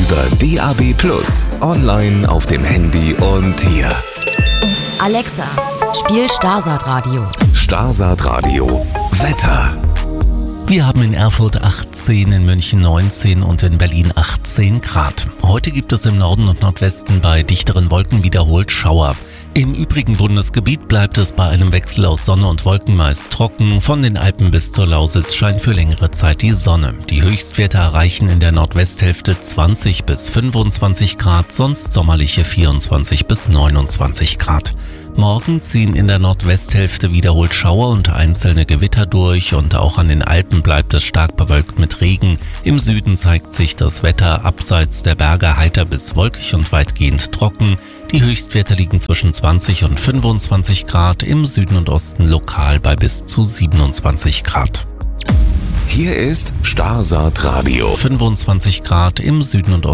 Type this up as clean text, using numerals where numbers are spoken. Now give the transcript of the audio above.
über DAB+, online auf dem Handy und hier. Alexa, spiel Starsat Radio. Starsat Radio. Wetter. Wir haben in Erfurt 18, in München 19 und in Berlin 18 Grad. Heute gibt es im Norden und Nordwesten bei dichteren Wolken wiederholt Schauer. Im übrigen Bundesgebiet bleibt es bei einem Wechsel aus Sonne und Wolken meist trocken. Von den Alpen bis zur Lausitz scheint für längere Zeit die Sonne. Die Höchstwerte erreichen in der Nordwesthälfte 20 bis 25 Grad, sonst sommerliche 24 bis 29 Grad. Morgen ziehen in der Nordwesthälfte wiederholt Schauer und einzelne Gewitter durch und auch an den Alpen bleibt es stark bewölkt mit Regen. Im Süden zeigt sich das Wetter abseits der Berge heiter bis wolkig und weitgehend trocken. Die Höchstwerte liegen zwischen 20 und 25 Grad, im Süden und Osten lokal bei bis zu 27 Grad. Hier ist Starsat Radio. 25 Grad im Süden und Osten.